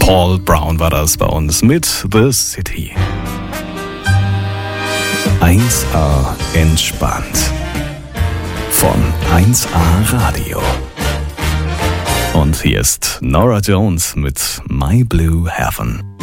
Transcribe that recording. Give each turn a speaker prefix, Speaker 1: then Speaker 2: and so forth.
Speaker 1: Paul Brown war das bei uns mit The City. 1A entspannt. Von 1A Radio. Und hier ist Norah Jones mit My Blue Heaven.